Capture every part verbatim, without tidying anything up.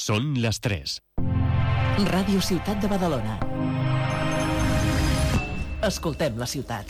Són les tres. Ràdio Ciutat de Badalona. Escoltem la ciutat.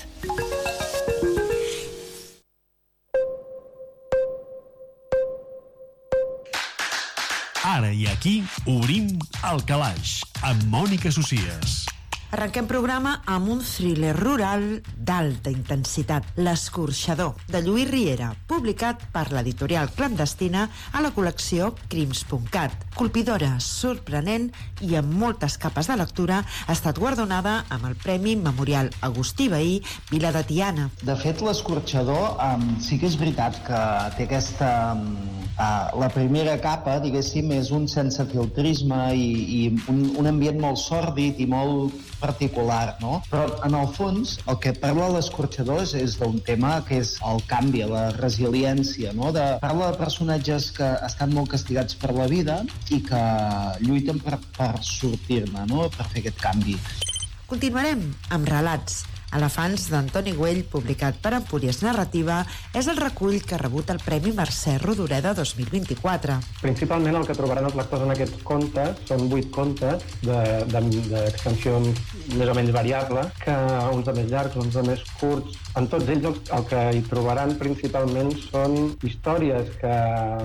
Ara i aquí obrim el calaix amb Mònica Socias. Arrenquem programa amb un thriller rural d'alta intensitat, L'escorxador, de Lluís Riera, publicat per l'editorial clandestina a la col·lecció crims punt cat. Colpidora, sorprenent i amb moltes capes de lectura, ha estat guardonada amb el Premi Memorial Agustí Vehí Vila de Tiana. De fet, L'escorxador um, sí que és veritat que té aquesta... Um, uh, la primera capa, diguéssim, és un sensefiltrisme i, i un, un ambient molt sòrdid i molt particular, no? Però en el fons el que parla L'escorxador és, és d'un tema que és el canvi, la resiliència, no? De, parla de personatges que estan molt castigats per la vida i que lluiten per, per sortir-ne, no? Per fer aquest canvi. Continuarem amb relats. Elefants, d'Antoni Güell, publicat per Empúries Narrativa, és el recull que ha rebut el Premi Mercè Rodoreda dos mil vint-i-quatre. Principalment el que trobaran els lectors en aquests contes són vuit contes d'extensió de, de, més o menys variable, que uns de més llargs, uns de més curts. En tots ells el, el que hi trobaran principalment són històries que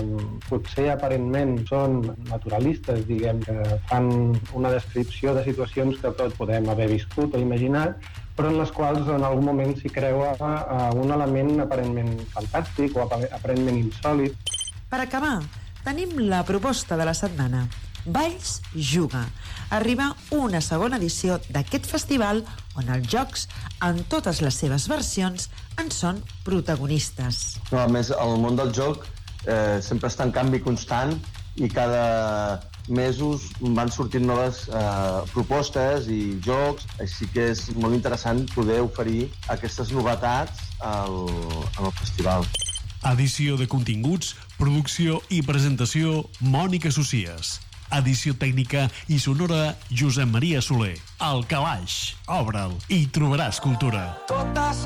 potser aparentment són naturalistes, diguem, que fan una descripció de situacions que tots podem haver viscut o imaginat, però en les quals en algun moment s'hi creua uh, un element aparentment fantàstic o aparentment insòlit. Per acabar, tenim la proposta de la setmana. Valls Juga. Arriba una segona edició d'aquest festival on els jocs, en totes les seves versions, en són protagonistes. No, a més, el món del joc eh, sempre està en canvi constant i cada mesos van sortint noves eh, propostes i jocs, així que és molt interessant poder oferir aquestes novetats al, al festival. Edició de continguts, producció i presentació Mònica Socias. Edició tècnica i sonora Josep Maria Soler. El Calaix, obre'l i trobaràs cultura.